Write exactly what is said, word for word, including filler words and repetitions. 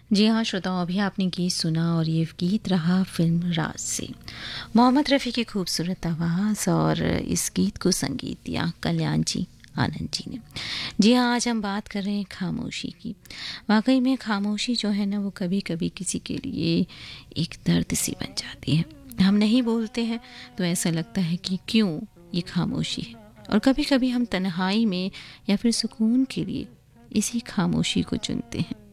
जी हाँ श्रोताओं, अभी आपने गीत सुना और ये गीत रहा फिल्म राज से। मोहम्मद रफ़ी की खूबसूरत आवाज़ और इस गीत को संगीत दिया कल्याण जी आनंद जी ने। जी हाँ, आज हम बात कर रहे हैं खामोशी की। वाकई में खामोशी जो है ना, वो कभी कभी किसी के लिए एक दर्द सी बन जाती है। हम नहीं बोलते हैं तो ऐसा लगता है कि क्यों ये खामोशी है, और कभी कभी हम तन्हाई में या फिर सुकून के लिए इसी खामोशी को चुनते हैं।